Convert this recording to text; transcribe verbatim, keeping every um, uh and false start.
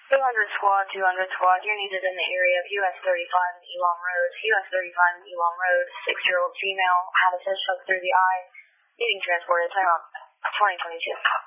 two hundred squad, two hundred squad, you're needed in the area of U S thirty-five and Elon Road. U S thirty-five and Elon Road, six-year-old female, had a head shook through the eye, needing transported to twenty twenty-two.